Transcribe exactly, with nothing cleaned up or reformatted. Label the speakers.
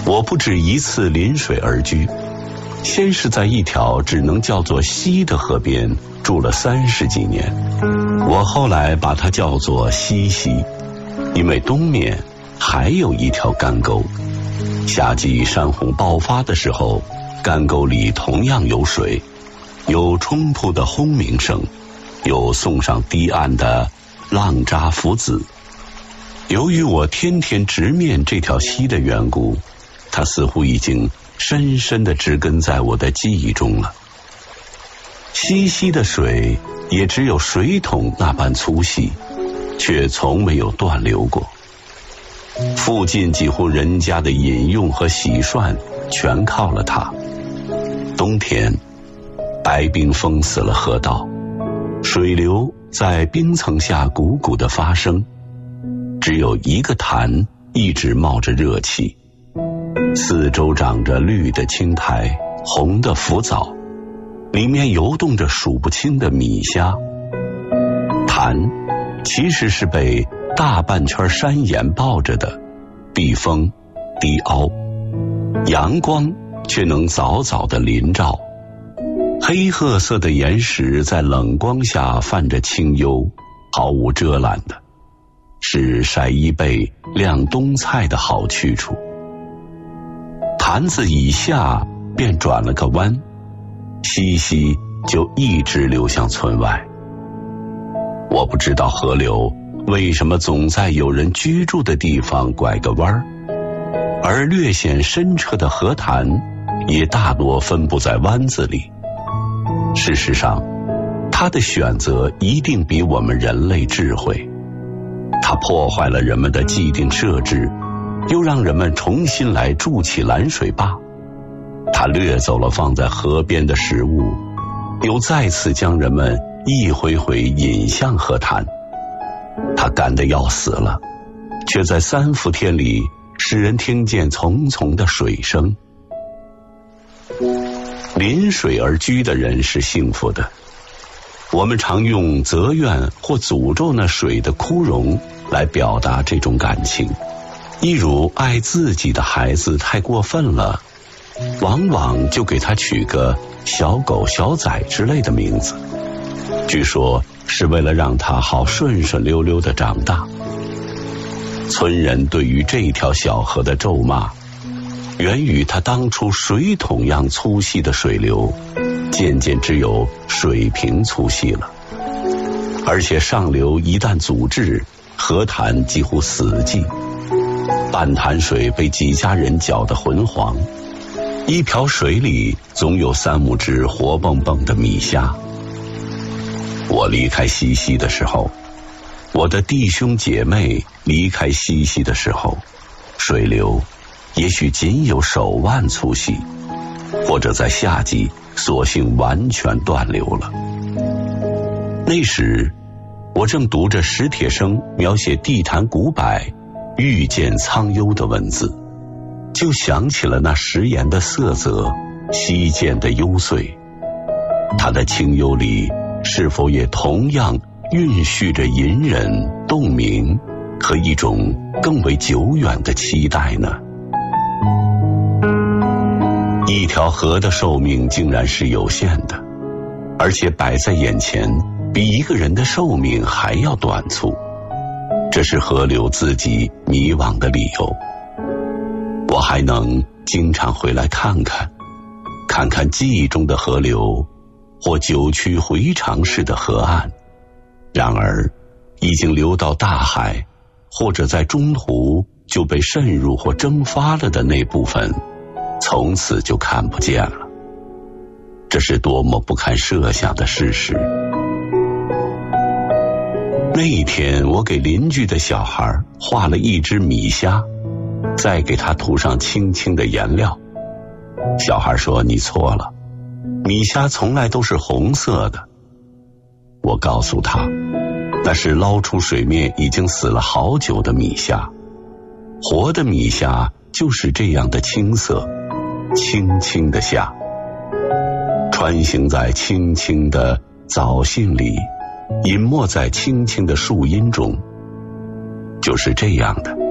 Speaker 1: 我不止一次临水而居，先是在一条只能叫做溪的河边住了三十几年，我后来把它叫做西溪，因为东面还有一条干沟，夏季山洪爆发的时候，干沟里同样有水，有冲突的轰鸣声，有送上堤岸的浪渣浮子。由于我天天直面这条溪的缘故，它似乎已经深深地植根在我的记忆中了。溪溪的水也只有水桶那般粗细，却从没有断流过。附近几户人家的饮用和洗涮全靠了它。冬天，白冰封死了河道，水流在冰层下汩汩地发生，只有一个潭一直冒着热气，四周长着绿的青苔，红的浮藻，里面游动着数不清的米虾。潭其实是被大半圈山岩抱着的，避风低凹，阳光却能早早地临照。黑褐色的岩石在冷光下泛着清幽，毫无遮拦的，是晒衣被晾冬菜的好去处。潭子以下便转了个弯，溪溪就一直流向村外。我不知道河流为什么总在有人居住的地方拐个弯儿，而略显深澈的河潭也大多分布在湾子里。事实上，它的选择一定比我们人类智慧。它破坏了人们的既定设置，又让人们重新来筑起拦水坝。它掠走了放在河边的食物，又再次将人们一回回引向河滩。它干得要死了，却在三伏天里使人听见淙淙的水声。临水而居的人是幸福的。我们常用责怨或诅咒那水的枯荣来表达这种感情，一如爱自己的孩子太过分了，往往就给他取个小狗小崽之类的名字，据说是为了让他好顺顺溜溜地长大。村人对于这条小河的咒骂，源于它当初水桶样粗细的水流，渐渐只有水平粗细了，而且上流一旦阻滞，河潭几乎死寂，半潭水被几家人搅得浑黄，一瓢水里总有三五只活蹦蹦的米虾。我离开西溪的时候，我的弟兄姐妹离开西溪的时候，水流也许仅有手腕粗细，或者在夏季索性完全断流了。那时我正读着史铁生描写地坛古柏遇见苍幽的文字，就想起了那石岩的色泽，溪涧的幽邃。它的清幽里是否也同样蕴蓄着隐忍、洞明和一种更为久远的期待呢？一条河的寿命竟然是有限的，而且摆在眼前比一个人的寿命还要短促，这是河流自己迷惘的理由。我还能经常回来看看，看看记忆中的河流，或九曲回肠式的河岸，然而已经流到大海，或者在中途就被渗入或蒸发了的那部分，从此就看不见了。这是多么不堪设想的事实。那一天，我给邻居的小孩画了一只米虾，再给他涂上轻轻的颜料。小孩说：“你错了，米虾从来都是红色的。”我告诉他，那是捞出水面已经死了好久的米虾，活的米虾就是这样的青色，青青的虾，穿行在青青的藻荇里，隐没在青青的树荫中。就是这样的，